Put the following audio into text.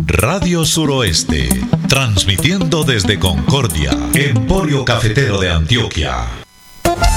Radio Suroeste, transmitiendo desde Concordia, Emporio Cafetero de Antioquia.